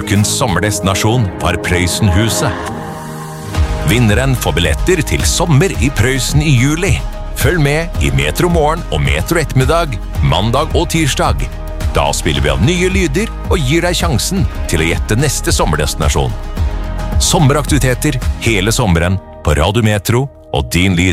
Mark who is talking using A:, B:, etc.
A: Ukens sommerdestinasjon var Prøysenhuset. Vinneren får billetter til sommer i Prøysen i juli. Følg med i Metro Morgen og Metro Ettermiddag, mandag og tirsdag. Da spiller vi av nye lyder og gir deg sjansen til å gjette neste sommerdestinasjon. Sommeraktiviteter hele sommeren på Radio Metro og din lyd.